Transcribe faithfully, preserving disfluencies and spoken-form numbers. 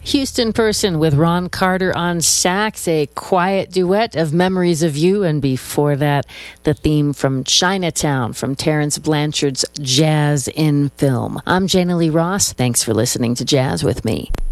Houston Person with Ron Carter on sax, a quiet duet of Memories of You, and before that, the theme from Chinatown from Terence Blanchard's Jazz in Film. I'm Jana Lee Ross. Thanks for listening to Jazz with Me.